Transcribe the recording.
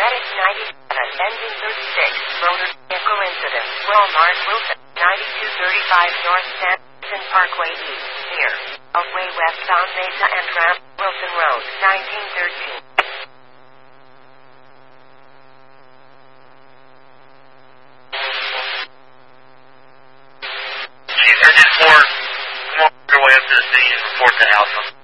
Medic 97, engine 36, motor vehicle incident. Walmart, Wilson, 9235 North Sanderson Parkway East, near Beltway westbound Mesa and Ramp, Wilson Road, 1913. Chief, I did 4. Come on your way up to the scene and report the house.